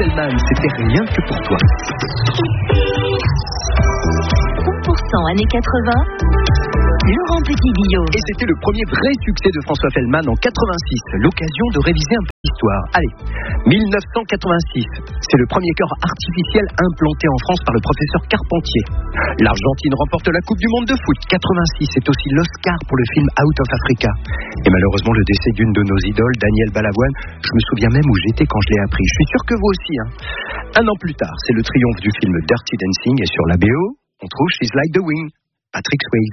Feldman, c'était rien que pour toi. 100% années 80, Laurent Petit-Guillaume. Et c'était le premier vrai succès de François Feldman en 86, l'occasion de réviser un peu l'histoire. Allez, 1986, c'est le premier cœur artificiel implanté en France par le professeur Carpentier. L'Argentine remporte la Coupe du Monde de foot. 86, c'est aussi l'Oscar pour le film Out of Africa. Et malheureusement, le décès d'une de nos idoles, Danielle Balavoine, je me souviens même où j'étais quand je l'ai appris. Je suis sûr que vous aussi. Un an plus tard, c'est le triomphe du film Dirty Dancing et sur la BO, on trouve She's Like the Wind, Patrick Swayze.